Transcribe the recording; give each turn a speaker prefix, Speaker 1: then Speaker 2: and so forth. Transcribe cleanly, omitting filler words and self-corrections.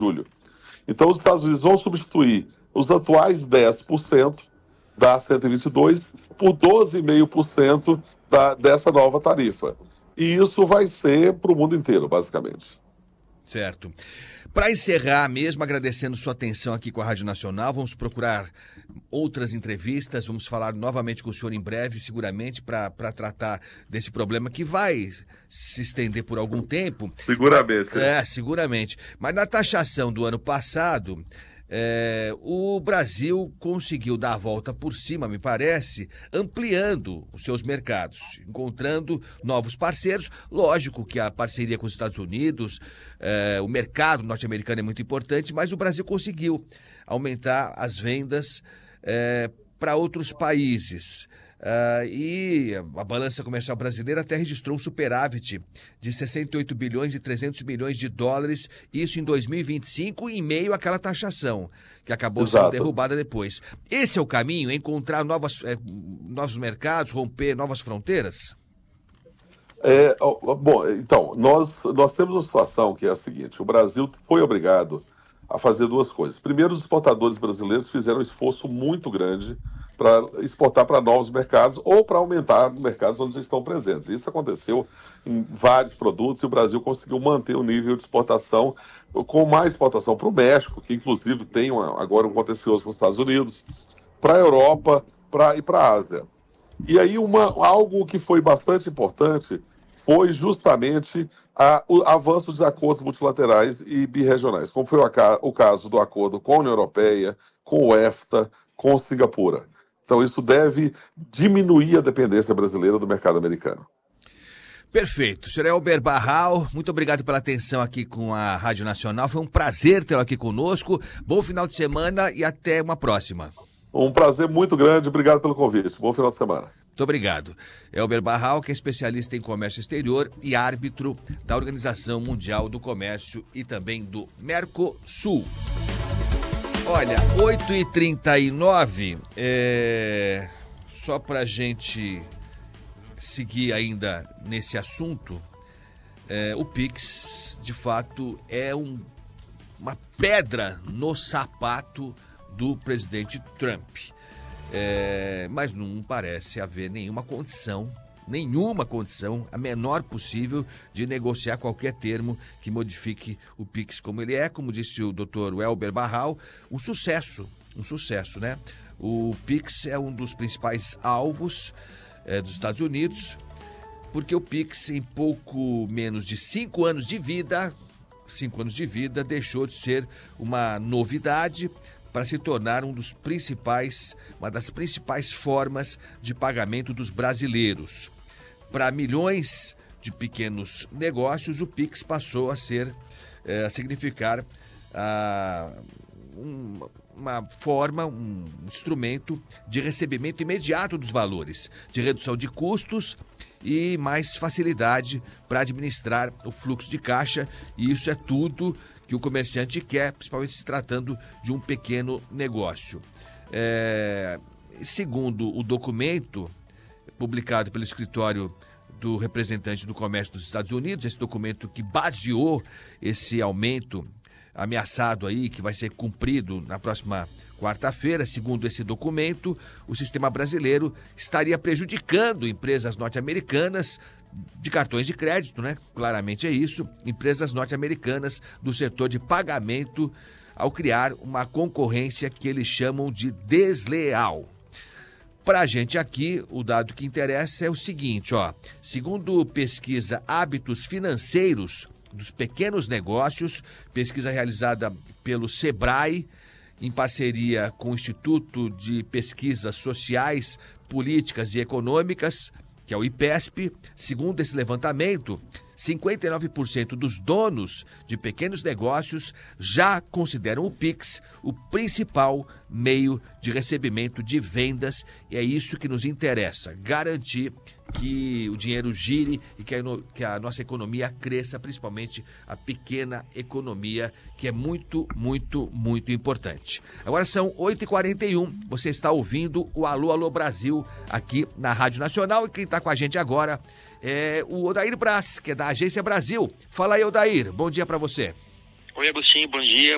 Speaker 1: julho. Então, os Estados Unidos vão substituir os atuais 10% da 122 por 12,5% dessa nova tarifa. E isso vai ser para o mundo inteiro, basicamente.
Speaker 2: Certo. Para encerrar mesmo, agradecendo sua atenção aqui com a Rádio Nacional, vamos procurar outras entrevistas, vamos falar novamente com o senhor em breve, seguramente, para tratar desse problema que vai se estender por algum tempo.
Speaker 1: Seguramente.
Speaker 2: Seguramente. Mas na taxação do ano passado, o Brasil conseguiu dar a volta por cima, me parece, ampliando os seus mercados, encontrando novos parceiros. Lógico que a parceria com os Estados Unidos, o mercado norte-americano é muito importante, mas o Brasil conseguiu aumentar as vendas para outros países. E a balança comercial brasileira até registrou um superávit de 68 bilhões e 300 milhões de dólares, isso em 2025, em meio àquela taxação, que acabou sendo derrubada depois. Esse é o caminho, encontrar novos mercados, romper novas fronteiras?
Speaker 1: Bom, então, nós temos uma situação que é a seguinte: o Brasil foi obrigado a fazer duas coisas. Primeiro, os exportadores brasileiros fizeram um esforço muito grande para exportar para novos mercados ou para aumentar mercados onde estão presentes. Isso aconteceu em vários produtos e o Brasil conseguiu manter o nível de exportação, com mais exportação para o México, que inclusive tem agora um contencioso com os Estados Unidos, para a Europa e para a Ásia. E aí algo que foi bastante importante foi justamente o avanço dos acordos multilaterais e birregionais, como foi o caso do acordo com a União Europeia, com o EFTA, com Singapura. Então, isso deve diminuir a dependência brasileira do mercado americano.
Speaker 2: Perfeito. Senhor Elber Barral, muito obrigado pela atenção aqui com a Rádio Nacional. Foi um prazer tê-lo aqui conosco. Bom final de semana e até uma próxima.
Speaker 1: Um prazer muito grande. Obrigado pelo convite. Bom final de semana.
Speaker 2: Muito obrigado. Elber Barral, que é especialista em comércio exterior e árbitro da Organização Mundial do Comércio e também do Mercosul. Olha, 8h39, só para a gente seguir ainda nesse assunto, o Pix, de fato, é uma pedra no sapato do presidente Trump. Mas não parece haver nenhuma condição, a menor possível, de negociar qualquer termo que modifique o Pix como ele é. Como disse o Dr. Elber Barral, um sucesso, né? O Pix é um dos principais alvos dos Estados Unidos, porque o Pix, em pouco menos de 5 anos de vida, deixou de ser uma novidade para se tornar uma das principais formas de pagamento dos brasileiros. Para milhões de pequenos negócios, o Pix passou a significar uma forma, um instrumento de recebimento imediato dos valores, de redução de custos e mais facilidade para administrar o fluxo de caixa. E isso é tudo que o comerciante quer, principalmente se tratando de um pequeno negócio. Segundo o documento publicado pelo escritório do representante do comércio dos Estados Unidos, esse documento que baseou esse aumento ameaçado aí, que vai ser cumprido na próxima quarta-feira. Segundo esse documento, o sistema brasileiro estaria prejudicando empresas norte-americanas de cartões de crédito, né? Claramente é isso, empresas norte-americanas do setor de pagamento, ao criar uma concorrência que eles chamam de desleal. Para a gente aqui, o dado que interessa é o seguinte, segundo pesquisa Hábitos Financeiros dos Pequenos Negócios, pesquisa realizada pelo Sebrae, em parceria com o Instituto de Pesquisas Sociais, Políticas e Econômicas, que é o IPESP, segundo esse levantamento, 59% dos donos de pequenos negócios já consideram o Pix o principal meio de recebimento de vendas, e é isso que nos interessa, garantir que o dinheiro gire e que a nossa economia cresça, principalmente a pequena economia, que é muito, muito, muito importante. Agora são 8h41, você está ouvindo o Alô, Alô Brasil aqui na Rádio Nacional, e quem está com a gente agora é o Odair Braz, que é da Agência Brasil. Fala aí, Odair, bom dia para você.
Speaker 3: Oi, Agostinho, bom dia